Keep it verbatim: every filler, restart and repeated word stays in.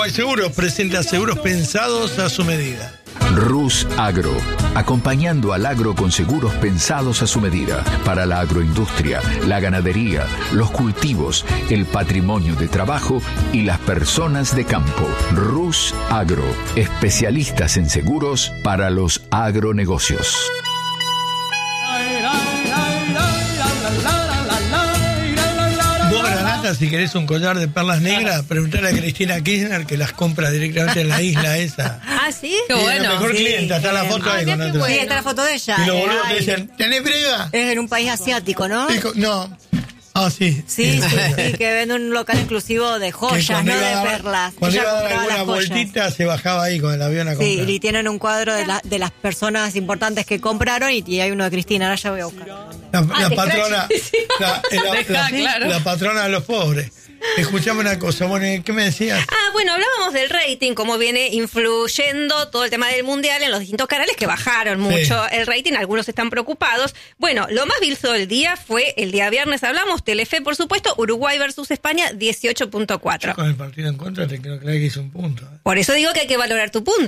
Uruguay Seguros presenta seguros pensados a su medida. Rus Agro, acompañando al agro con seguros pensados a su medida, para la agroindustria, la ganadería, los cultivos, el patrimonio de trabajo y las personas de campo. Rus Agro, especialistas en seguros para los agronegocios. Si querés un collar de perlas negras, preguntale a Cristina Kirchner, que las compra directamente en la isla esa. Ah, ¿sí? Qué bueno. La mejor sí, clienta, está la foto ah, ahí. Con bueno. otro. Sí, está la foto de ella. Y los boludos Ay. te dicen, ¿tenés prueba? Es en un país asiático, ¿no? No. Ah, sí. Sí, sí, sí, que vende un local exclusivo de joyas, no de dar, perlas. Cuando Ella iba a dar compraba alguna las vueltita, se bajaba ahí con el avión a comprar. Sí, y tienen un cuadro de, la, de las personas importantes que compraron y, y hay uno de Cristina, ahora ya voy a buscar. La, Ah, la patrona, la, la, Dejá, la, claro. la patrona de los pobres. Escuchame una cosa, Mone, ¿qué me decías? Ah, bueno, hablábamos del rating, cómo viene influyendo todo el tema del mundial en los distintos canales que bajaron mucho sí. el rating, algunos están preocupados. Bueno, lo más visto del día fue el día viernes, hablamos, Telefe, por supuesto, Uruguay versus España, dieciocho punto cuatro. Yo con el partido en contra te creo que le hice un punto. ¿eh? Por eso digo que hay que valorar tu punto.